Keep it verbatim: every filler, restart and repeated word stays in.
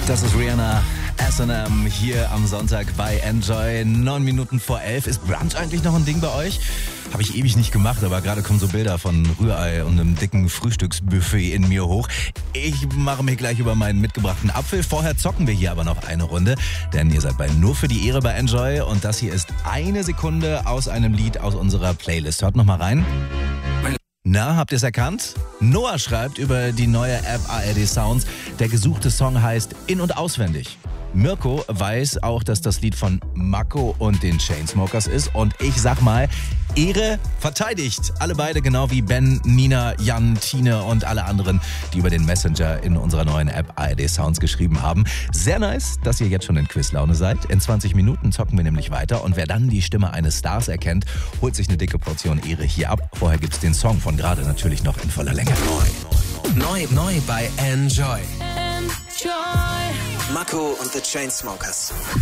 Das ist Rihanna, S und M hier am Sonntag bei Enjoy. Neun Minuten vor elf. Ist Brunch eigentlich noch ein Ding bei euch? Habe ich ewig nicht gemacht, aber gerade kommen so Bilder von Rührei und einem dicken Frühstücksbuffet in mir hoch. Ich mache mich gleich über meinen mitgebrachten Apfel. Vorher zocken wir hier aber noch eine Runde, denn ihr seid bei Nur für die Ehre bei Enjoy und das hier ist eine Sekunde aus einem Lied aus unserer Playlist. Hört noch mal rein. Na, habt ihr es erkannt? Noah schreibt über die neue App A R D Sounds. Der gesuchte Song heißt In- und Auswendig. Mirko weiß auch, dass das Lied von Mako und den Chainsmokers ist. Und ich sag mal, Ehre verteidigt. Alle beide, genau wie Ben, Nina, Jan, Tine und alle anderen, die über den Messenger in unserer neuen App A R D Sounds geschrieben haben. Sehr nice, dass ihr jetzt schon in Quizlaune seid. In zwanzig Minuten zocken wir nämlich weiter. Und wer dann die Stimme eines Stars erkennt, holt sich eine dicke Portion Ehre hier ab. Vorher gibt's den Song von gerade natürlich noch in voller Länge. Neu, neu, neu bei Enjoy. Enjoy. Mako und the Chainsmokers.